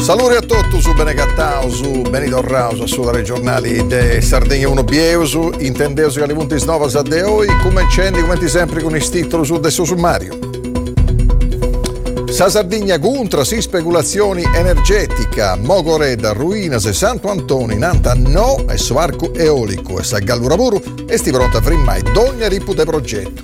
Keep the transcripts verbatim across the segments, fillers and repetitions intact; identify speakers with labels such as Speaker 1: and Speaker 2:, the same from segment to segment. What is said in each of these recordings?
Speaker 1: Salute a tutti su Benecattao, su Benito Rauso, su dai giornali de Sardegna uno Bieusu, intendeusi che alle punti snova a de oi, come cendi, come sempre con il titolo su del suo sommario. Sa Sardegna contra si speculazioni energetica, Mogoreda, Ruina, se Santo Antonio, Nanta no, e su arco eolico, e sa Gallura Puru, e sti pronta a frimmai d'ogni ripute progetto.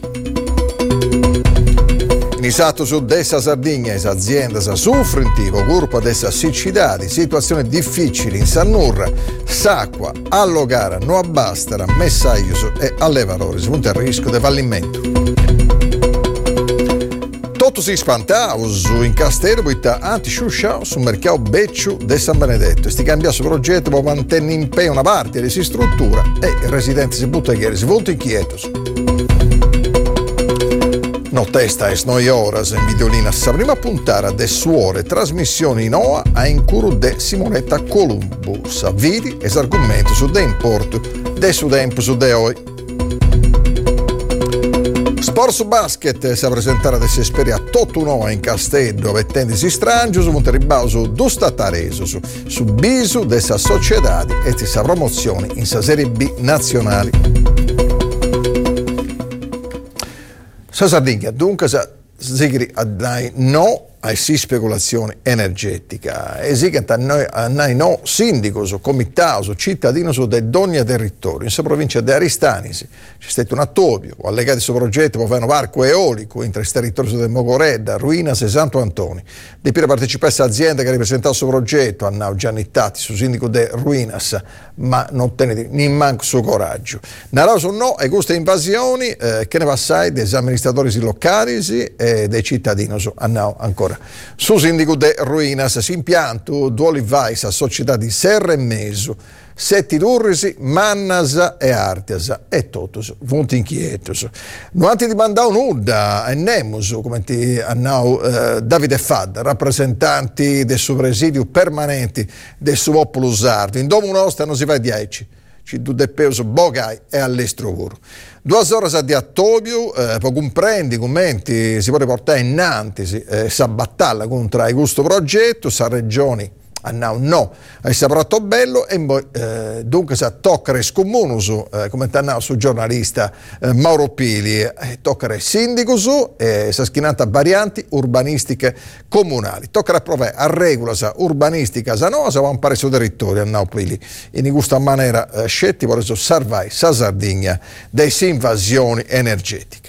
Speaker 1: Iniziato su dessa Sardegna e azienda sa soffrentivo, colpa dessa siccità, situazioni difficili in Sannurra, Sacqua, Allogara, no Abbastara, Messaiuso e Allevarori, spunta il rischio di fallimento. Tutto si spantava su in Castello, poiché anti-sciusciao sul mercato beccio di San Benedetto. Sti cambia su progetto per mantenere in pe una parte di si struttura e i residenti si buttano ieri, si volta inquietos. No testa e noi ora in videolina sa prima puntare de suore trasmissioni in O A a incuro de Simonetta Columbus. Vidi es argomento su de importo de su tempo su de oi. Sport su basket si presentare de si esperi a tutto un'O A in Castello vettendisi strangio su Monteribao su Dustatareso su, su bisu de sa società e di sa promozione in sa Serie B nazionali. Sa Sardegna dunque sa sigri a dai no a si speculazione energetica e si che a noi, a noi no sindaco su comitato su cittadino su de ogni territorio in sa provincia di Aristanisi c'è stato un attopio o allegati su progetto per fare un parco eolico in tre territori su del Mogoreda, Ruinas e Santo Antonio. Di più partecipare a azienda che rappresentava il suo progetto hanno già nittati su sindaco de Ruinas ma non tenete né manco suo coraggio. Narao su no e queste invasioni eh, che ne passai dei amministratori locali e dei cittadini su hanno ancora. Su sindaco de Ruinas si impianto duoli vais a società di Serra e Mesu, Setti Turrisi, Mannasa e Artiasa e totus, punti inquietos. Non ti mandavo nulla e nemus, come ti hanno eh, Davide Fadda, rappresentanti del suo presidio permanenti del suo popolo sardo. In domo nostra non si fa dieci. Ci du de peso bogai e all'estrovoro. Due ore di attobio, eh, per comprendi commenti si può riportare innanzi eh, sa battaglia contro il gusto progetto, sa regioni hanno no, è saprato bello e poi eh, dunque sa toccare scomunus eh, come t'annao su giornalista eh, Mauro Pili eh, toccare sindaco su e eh, sa schinata varianti urbanistiche comunali toccare provare a regola sa urbanistica sa no sa va un pare su territorio a Pili in questa maniera eh, scetti per eso salvai sa Sardegna dai invasioni energetiche.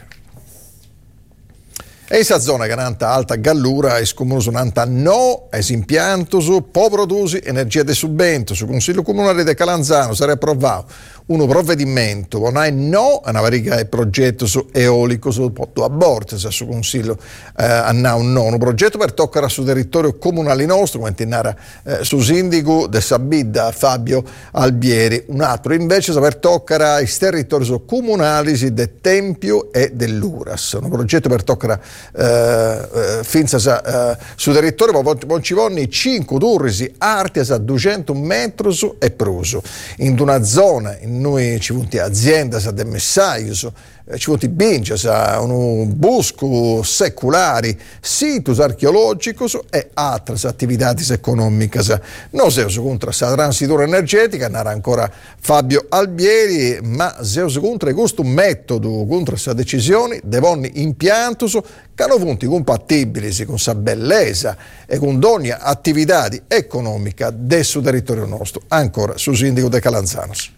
Speaker 1: E in questa zona che nanta alta gallura e scomuno su nanta no es impianto su po produsi energia de subento su Consiglio Comunale de Calanzano sarebbe approvato un provvedimento non è no a una varica progetto su eolico su Porto a Borsa su Consiglio eh, hanno un no un progetto per toccare sul territorio comunale nostro come tinara eh, su sindaco de Sabidda Fabio Albieri un altro invece per toccare i territori comunali del Tempio e dell'Uras un progetto per toccare eh, eh, finza eh, sul territorio ma ci vogliono cinque turrisi arti a duecento metri su e pruso in una zona in noi ci vuole azienda sa del messaggio ci vuole binge sa un busco secolari situs archeologici e altre attività economiche non se su contro la transizione energetica narra ancora Fabio Albieri ma se su contro questo metodo contro questa decisione devono impianti che hanno punti compatibili con questa bellezza e con ogni attività economica del suo territorio nostro ancora su sindaco de Calanzanos.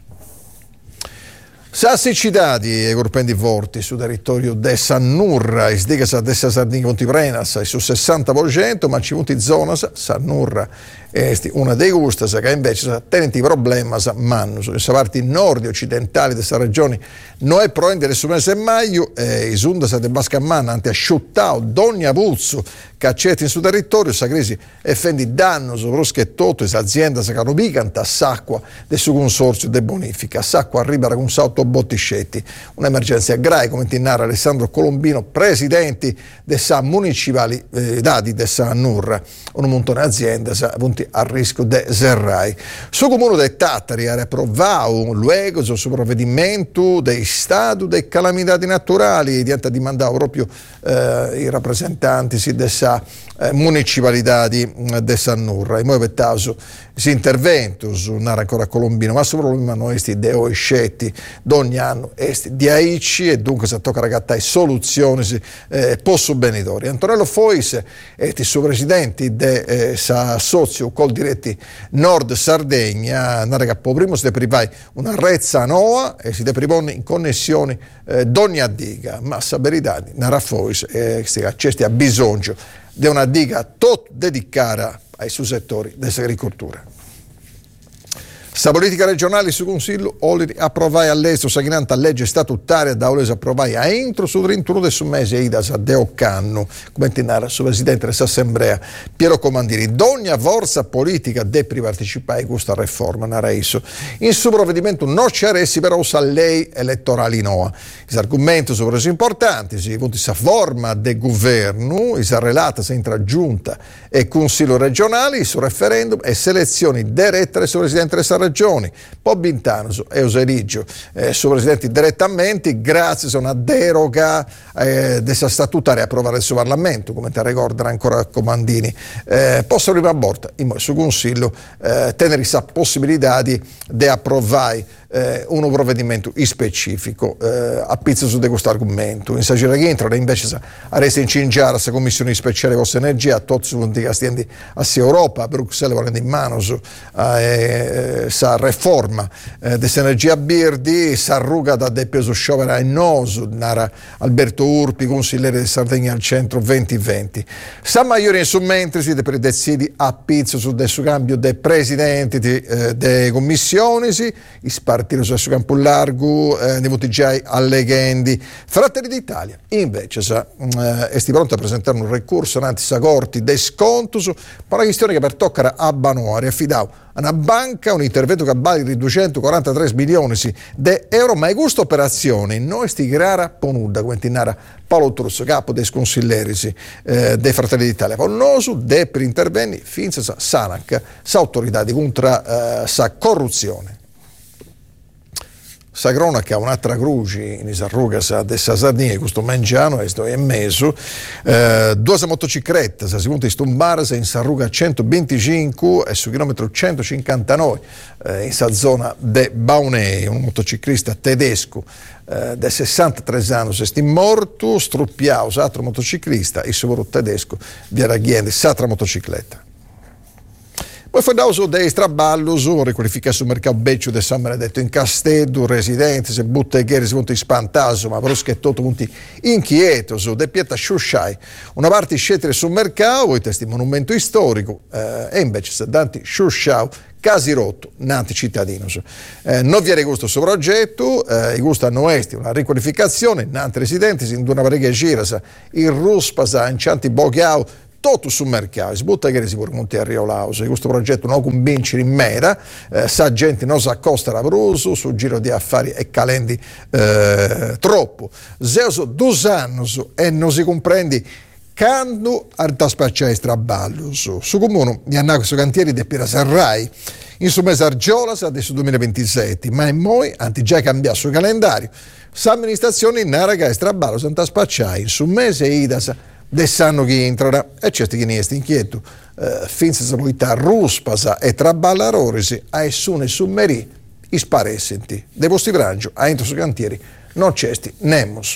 Speaker 1: Sa siccitati e corpendi forti sul territorio de Sannurra, isdica sa dessa Sardegna Montiprenas, su sessanta per cento, ma ci punti zona Sannurra è una dei gusti che invece tenenti problema manno su questa parte nord occidentali di questa regione non è prendere su mese maio e i sunda sa de Bascamana anti asciuttao d'ogni puzzo che accetti in suo territorio sa crisi e fendi danno su roschettotto questa azienda sa che non picanta s'acqua del suo consorzio de bonifica s'acqua arriva con sauto otto bottiscetti. Un'emergenza grave, come ti narra Alessandro Colombino, presidenti della municipalità di Nurra, un montone di aziende appunto a rischio di serrai. Su comune dei Tattari ha approvato luego sul provvedimento dei stati delle calamità naturali, diventa dimandavo proprio eh, i rappresentanti sì, della eh, municipalità di, di Nurra. E poi per caso si intervento su narra ancora Colombino, ma soprattutto noi sti deo scetti ogni anno esti di aici e dunque si tocca ragattare soluzioni eh, post-benitori. Antonello Foise è il suo presidente de eh, sa socio col diretti Nord Sardegna, narra che primo si deprivai una rezza noa e si deprivone in connessioni eh, d'ogni addiga, ma sa verità narra Foise eh, che accesti a bisogno di una diga tot dedicata ai suoi settori dell'agricoltura. Sta politica regionale su Consiglio Oliri approvai all'estero saginanta legge statutaria da Olesi approvai a entro su trentuno del mese Idas a Deoccanno, come ti narra su presidente dell'Assemblea Piero Comandini. D'ogni forza politica deve partecipare a questa riforma, narra isso. In suo provvedimento non c'è ressi però usa lei elettorali noa. I argomenti sono resi importanti, si punti sa forma del governo, i sa relata entra giunta e Consiglio regionale, su referendum e selezioni dirette su presidente della regione. Poi Bintanos e Oserigio, eh, suo presidente direttamente, grazie a una deroga eh, della statutaria approvata il suo Parlamento, come ti ricordano ancora Comandini. Eh, posso prima volta, in su Consiglio, eh, tenere questa possibilità di, di approvare eh, un provvedimento specifico eh, a pizza su questo argomento. In Sagira che entra, invece, a resta incingiare questa commissione speciale di vostra energia, a tutti i castiendi a Europa, a Bruxelles, volendo in mano su eh, sa riforma eh, dell'energia birdi, s'arruga da de peso sciopera e noso, nara Alberto Urpi, consigliere di Sardegna al centro venti venti. Sa maggiore in su mentre si per decidi a pizzo su del cambio dei presidenti delle eh, commissioni, si, i spartire su questo campo largo, eh, ne già alleghendi. Fratelli d'Italia, invece, sa, eh, esti pronto a presentare un ricorso davanti a corti dei sconto su una questione che per toccare a Banuari affidavo a una banca un intervento che vale di duecentoquarantatré milioni di euro, ma è questa operazione non è grara ponuda, come ti narra Paolo Trusso, capo dei consiglieri eh, dei Fratelli d'Italia. Poi non su de per interventi finza sa Sanac, sa autorità di contro eh, sa corruzione. Sa cronaca un'altra cruci in Isarruga dessa Sardegna, questo mangiano e sto è messo eh, due motociclette si punta in stombare in Sarruga centoventicinque e su chilometro centocinquantanove eh, in sa zona de Baunei, un motociclista tedesco eh, de sessantatré anni è morto, struppiato altro motociclista, il suo tedesco di Araghiende, s'altra motocicletta. Poi fu dato dei straballos, riqualificare sul mercato beccio del San Benedetto in Castello, residenti, se butteghieri, si punti spantaso, ma proschettò punti inquieto, su de pieta sciusciai. Una parte scegliere sul mercato, poi testi monumento storico, eh, e invece se danti sciusciau, casi rotto, nanti cittadinos. Eh, non viene questo suo progetto, eh, i gusto hanno esti una riqualificazione, nanti residenti, in una parecchia gira, il ruspasa, in cianti boghiau, tutto sul mercato, si butta che si può montare a Riolaus, questo progetto non convince in mera, eh, sa gente non si accosta a Bruso, sul giro di affari e calendi eh, troppo. Zeus due anni e non si comprendi quando arta spacciare straballo su, su comune di hanno questo cantieri di Pira Serrai, in su mese Argiola adesso duemilaventisette, ma in moi anti già cambiato sul calendario, s'amministrazione in Naraga e straballo santa spacciare in su mese Idas de sanno chi entrerà e certi chi ne è inquieto eh, finza se poita ruspasa e traballarorisi a essune summeri isparesenti de posti frangio a entro su cantieri non cesti nemos.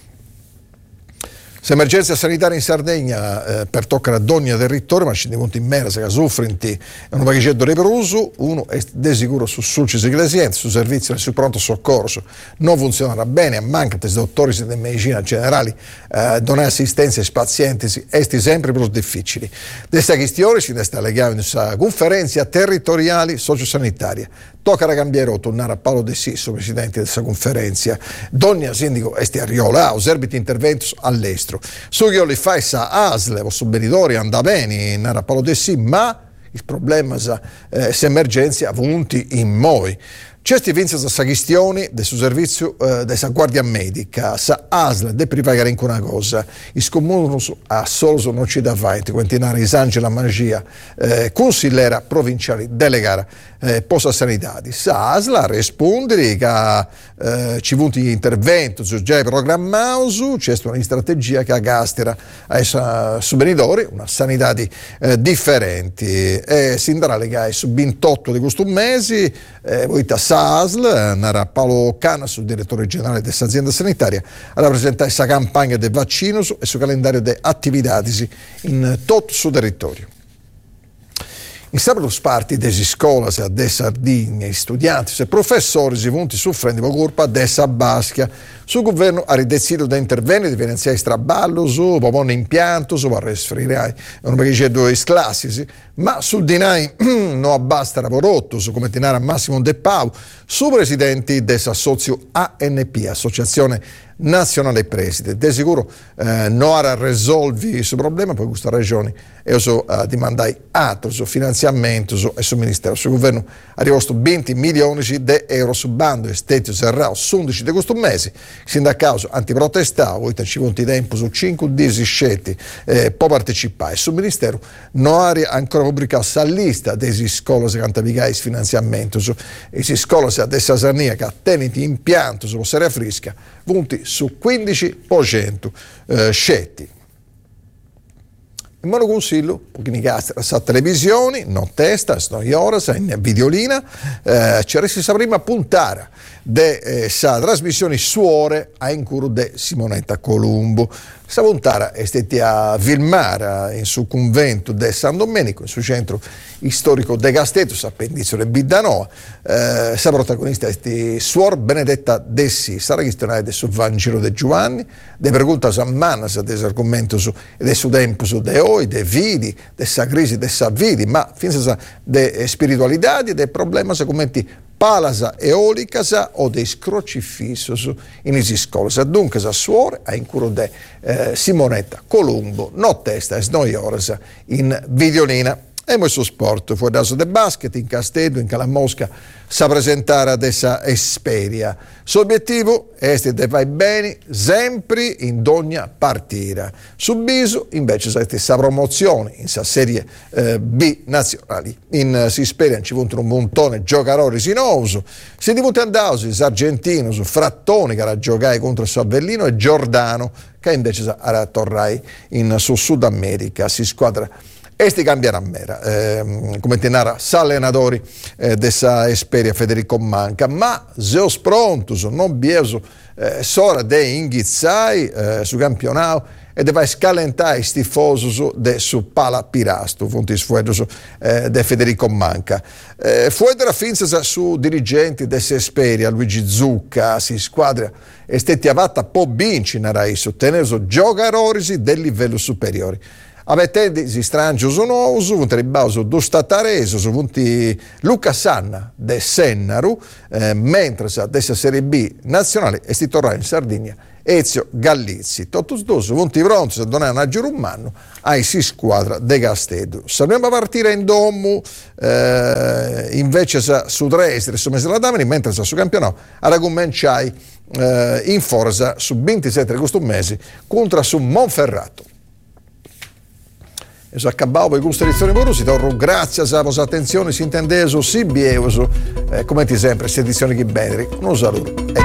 Speaker 1: Se emergenza sanitaria in Sardegna eh, per toccare ad ogni territorio, ma ci punti in mera, se che soffrinti è un pacchetto riperuso, uno è di sicuro su sulcis ecclesienti, su servizi e su pronto soccorso, non funzionerà bene, manca di dottori di medicina generali, eh, donare assistenza ai pazienti, esti sempre più difficili. Questa questione si sta legando in questa conferenza territoriali sociosanitaria. Tocca a cambiare, tornare a Paolo De Sisso, presidente di questa conferenza. Donna sindaco esti a Riola, oserbiti interventi all'estero. Su che li fai sa Asle, vostro benidori, anda bene, nara Paolo De Sisso, ma il problema è eh, se emergenze avunti in moi. Cesti vinse sa questione del suo servizio eh, della guardia medica, sa A S L de privare in una cosa, i comuni a solo non ci da fare, quantinare Isangela Magia, eh, consigliera provinciale delegata eh, posta sanitari. Sa A S L a rispondere che eh, ci vuole intervento su già programmato, c'è una strategia che a gastera a subvenidori, una sanità di, eh, differenti. E si andrà a legare su ventotto di questo mese, eh, voi A S L, narra Paolo Canas, direttore generale dell'azienda sanitaria, a rappresentare questa campagna del vaccino e sul calendario delle attività in tutto il suo territorio. In sabato parti delle scuole de Sardegna, studenti e professori si vanno soffrendo per colpa della Baschia. Sul governo ha deciso di intervenire, di finanziare straballo, su un impianto, su per resfriare, non perché c'è due classi, ma sul dinai non abbasta lavorotto, su come tenere a Massimo De Pau, su presidenti dell'assozio A N P, Associazione Nazionale Preside. De sicuro eh, non ha risolvi questo problema, per questa ragione io so uh, di mandare altro su finanziamento su, e sul Ministero. Sul governo ha riposto venti milioni di euro su bando e stetio serrao su undici di questo mese. Sindacato antiprotestavo, poi ci conti tempo su cinque dieci scetti eh, può partecipare. Sul Ministero non ha ancora pubblicato la lista delle scuole che hanno avviato finanziamento su le scuole della Sasania che hanno impianto su Seria Frisca, punti su quindici per cento eh, scetti. In monoconsiglio, pochini castri, sa televisioni, non testa, sono ore, in videolina, eh, ci resta sa prima puntare de eh, sa trasmissioni suore a incuro de Simonetta Colombo. Sa puntare è stata a filmare in su convento de San Domenico, in su centro storico de Casteto, sa appendice de Bidanoa. Eh, sa protagonista è suor Benedetta Dessi, sarà questionare del suo Vangelo de Giovanni, de pregunta sa manna sa des argomento su e del suo tempo su de oi, de vidi, de sa crisi de sa vidi, ma finza sa de spiritualità e de problema sa commenti palasa eolicasa o dei crocifissos in isi scolas. Dunque sa suore a incuro de eh, Simonetta Colombo, no testa e snoioras in videolina. E questo sport, fuori daso de basket, in Castello, in Calamosca, sa presentare adesso Esperia. L'obiettivo è di fare bene sempre in ogni partita. Subiso invece sarà sa promozione in sa serie eh, B nazionali. In si spera ci vuole un montone giocatori sinoso. Si diventa andausi argentino su Frattoni che era a giocare contro Savellino e Giordano che invece sarà tornare in su Sud America. Si squadra Esti cambierà mera, eh, come tenara s'allenatori eh, dessa Esperia Federico Manca, ma seos prontos, non bieso eh, sora de inghizzai eh, su campionato e deve scalentare i tifosi de su Pala Pirasto, fonti sfuedos eh, de Federico Manca. Eh, fuedera finza su dirigenti dessa Esperia, Luigi Zucca, si squadra e stetti avatta po' binci narai su tenere giocatori del livello superiore. Avete si strangio sono su punti ribauso do statareso su punti Luca Sanna de Sennaru eh, mentre sa dessa Serie B nazionale e si torna in Sardegna Ezio Gallizzi tutti due su punti pronti a donare una giro un anno ai si squadra de Castedo. Sappiamo partire in domu eh, invece sa su Dresde su Mese la Damini mentre sa su campionato a cominciare eh, in forza su ventisette di questo mese contro su Monferrato. E so accabavo per questa edizione Borusi, torno grazie a la vostra attenzione, si intende su, si bieso, eh, come ti sempre, questa edizione che bene, un saluto.